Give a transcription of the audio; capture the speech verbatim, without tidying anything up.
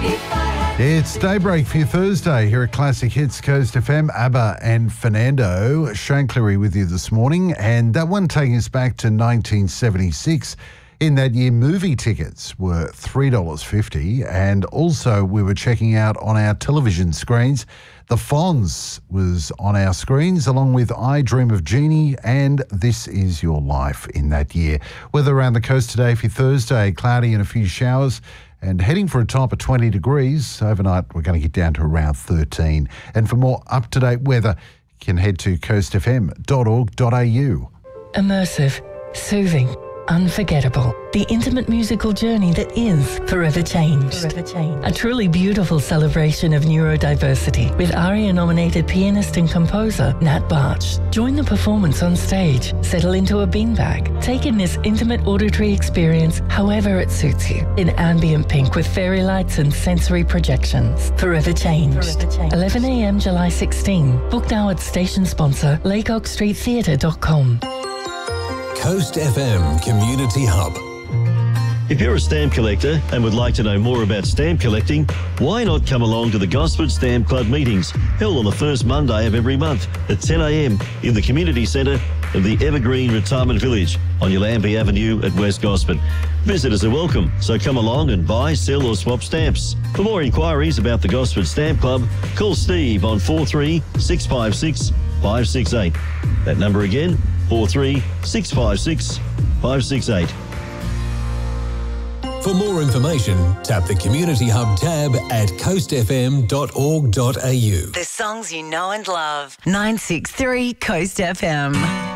It's Daybreak for your Thursday here at Classic Hits Coast F M. ABBA and Fernando. Shane Cleary with you this morning, and that one taking us back to nineteen seventy-six. In that year, movie tickets were three dollars fifty, and also we were checking out on our television screens. The Fonz was on our screens, along with I Dream of Jeannie and This Is Your Life in that year. Weather around the coast today for your Thursday, cloudy and a few showers, and heading for a top of twenty degrees. Overnight, we're going to get down to around thirteen. And for more up-to-date weather, you can head to coast f m dot org dot a u. Immersive, soothing, unforgettable. The intimate musical journey that is Forever Changed. Forever Changed. A truly beautiful celebration of neurodiversity with ARIA-nominated pianist and composer Nat Barch. Join the performance on stage, settle into a beanbag, take in this intimate auditory experience however it suits you. In ambient pink with fairy lights and sensory projections. Forever Changed. Forever Changed. eleven a m July sixteenth. Book now at station sponsor laycock street theatre dot com. Coast F M Community Hub. If you're a stamp collector and would like to know more about stamp collecting, why not come along to the Gosford Stamp Club meetings held on the first Monday of every month at ten a m in the community centre of the Evergreen Retirement Village on Yallambee Avenue at West Gosford. Visitors are welcome, so come along and buy, sell or swap stamps. For more inquiries about the Gosford Stamp Club, call Steve on four three six five six five six eight. That number again, four three six five six five six eight. For more information, tap the Community Hub tab at coast f m dot org dot a u. The songs you know and love. nine six three Coast F M.